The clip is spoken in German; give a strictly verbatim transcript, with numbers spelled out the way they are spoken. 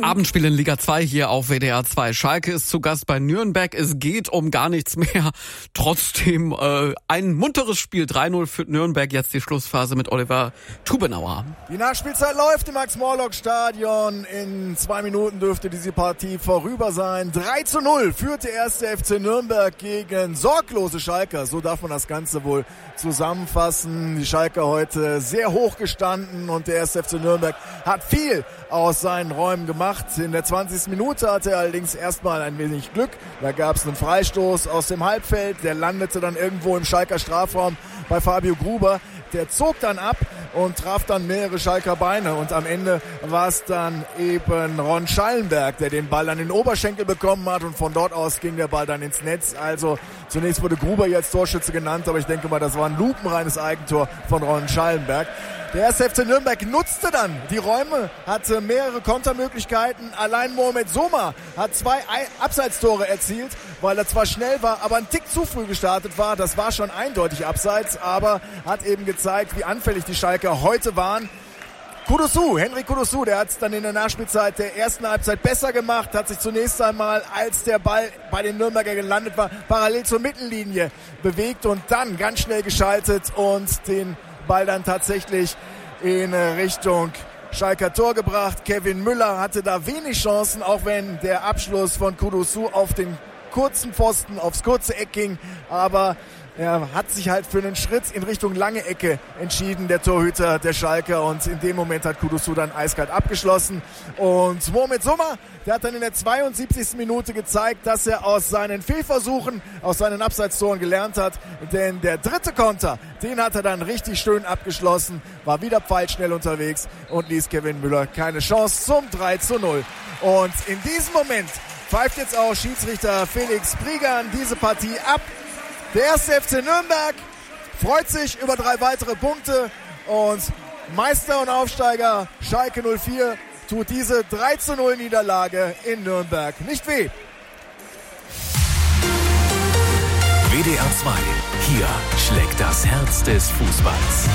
Abendspiel in Liga zwei hier auf W D R zwei. Schalke ist zu Gast bei Nürnberg. Es geht um gar nichts mehr. Trotzdem äh, ein munteres Spiel. drei null für Nürnberg. Jetzt die Schlussphase mit Oliver Tubenauer. Die Nachspielzeit läuft im Max-Morlock-Stadion. In zwei Minuten dürfte diese Partie vorüber sein. drei zu null führt der erste F C Nürnberg gegen sorglose Schalker. So darf man das Ganze wohl zusammenfassen. Die Schalker heute sehr hoch gestanden und der erste F C Nürnberg hat viel aus seinen Räumen gemacht. In der zwanzigsten Minute hatte er allerdings erstmal ein wenig Glück. Da gab es einen Freistoß aus dem Halbfeld. Der landete dann irgendwo im Schalker Strafraum bei Fabio Gruber. Der zog dann ab und traf dann mehrere Schalker Beine. Und am Ende war es dann eben Ron Schallenberg, der den Ball an den Oberschenkel bekommen hat. Und von dort aus ging der Ball dann ins Netz. Also zunächst wurde Gruber jetzt Torschütze genannt. Aber ich denke mal, das war ein lupenreines Eigentor von Ron Schallenberg. Der erste F C Nürnberg nutzte dann die Räume, hatte mehrere Kontermöglichkeiten. Allein Mohamed Soma hat zwei Abseitstore erzielt, weil er zwar schnell war, aber ein Tick zu früh gestartet war. Das war schon eindeutig abseits, aber hat eben gezeigt, wie anfällig die Schalker heute waren. Kudusu, Henrik Kudusu, der hat es dann in der Nachspielzeit der ersten Halbzeit besser gemacht, hat sich zunächst einmal, als der Ball bei den Nürnberger gelandet war, parallel zur Mittellinie bewegt und dann ganz schnell geschaltet und den Ball dann tatsächlich in Richtung Schalker Tor gebracht. Kevin Müller hatte da wenig Chancen, auch wenn der Abschluss von Kudusu auf den kurzen Pfosten, aufs kurze Eck ging. Aber er hat sich halt für einen Schritt in Richtung lange Ecke entschieden, der Torhüter der Schalker. Und in dem Moment hat Kudusu dann eiskalt abgeschlossen. Und Mohamed Soma, der hat dann in der zweiundsiebzigsten Minute gezeigt, dass er aus seinen Fehlversuchen, aus seinen Abseitstoren gelernt hat. Denn der dritte Konter, den hat er dann richtig schön abgeschlossen, war wieder pfeilschnell unterwegs und ließ Kevin Müller keine Chance zum drei zu null. Und in diesem Moment pfeift jetzt auch Schiedsrichter Felix Briegan diese Partie ab. Der erste F C Nürnberg freut sich über drei weitere Punkte und Meister und Aufsteiger Schalke null vier tut diese drei zu null Niederlage in Nürnberg nicht weh. W D R zwei, hier schlägt das Herz des Fußballs.